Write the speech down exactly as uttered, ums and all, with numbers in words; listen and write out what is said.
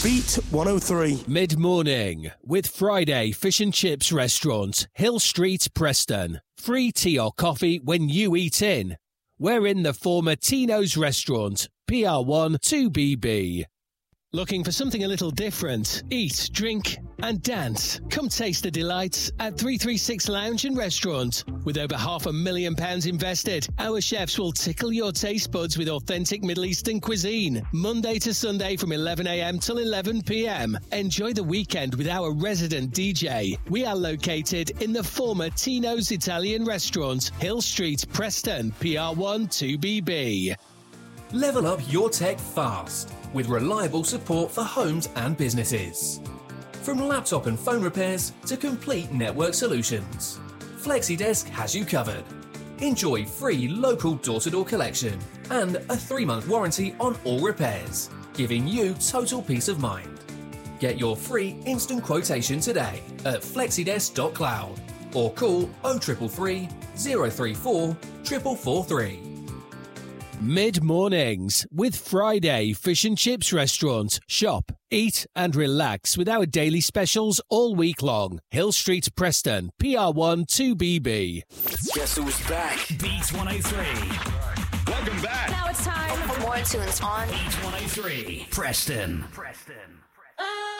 Beat one oh three. Mid-morning with Friday Fish and Chips Restaurant, Hill Street, Preston. Free tea or coffee when you eat in. We're in the former Tino's Restaurant, P R one two B B. Looking for something a little different? Eat, drink and dance. Come taste the delights at three three six Lounge and Restaurant. With over half a million pounds invested, our chefs will tickle your taste buds with authentic Middle Eastern cuisine. Monday to Sunday from eleven a.m. till eleven p.m. Enjoy the weekend with our resident D J. We are located in the former Tino's Italian Restaurant, Hill Street, Preston, P R one two B B. Level up your tech fast with reliable support for homes and businesses. From laptop and phone repairs to complete network solutions, FlexiDesk has you covered. Enjoy free local door-to-door collection and a three-month warranty on all repairs, giving you total peace of mind. Get your free instant quotation today at flexidesk dot cloud or call oh three three three, oh three four, four four four three. Mid-mornings with Friday Fish and Chips Restaurant. Shop, eat and relax with our daily specials all week long. Hill Street, Preston, P R one two B B. Guess who's back? Beats one oh three. Welcome back. Now it's time for more tunes on Beats one oh three. Preston. Uh,